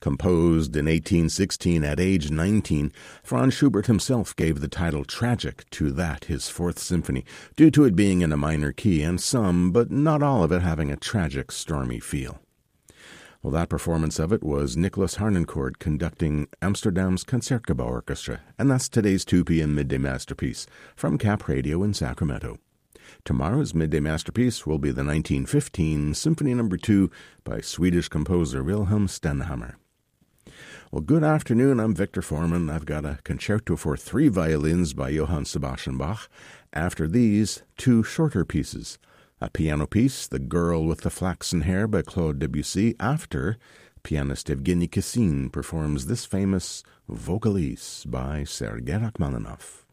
Composed in 1816 at age 19, Franz Schubert himself gave the title Tragic to that, his Fourth Symphony, due to it being in a minor key and some, but not all of it, having a tragic, stormy feel. Well, that performance of it was Nicholas Harnoncourt conducting Amsterdam's Concertgebouw Orchestra, and that's today's 2 p.m. Midday Masterpiece from Cap Radio in Sacramento. Tomorrow's Midday Masterpiece will be the 1915 Symphony No. 2 by Swedish composer Wilhelm Stenhammar. Well, good afternoon. I'm Victor Foreman. I've got a concerto for 3 violins by Johann Sebastian Bach. After these, 2 shorter pieces. A piano piece, The Girl with the Flaxen Hair by Claude Debussy. After, pianist Evgeny Kissin performs this famous Vocalise by Sergei Rachmaninoff.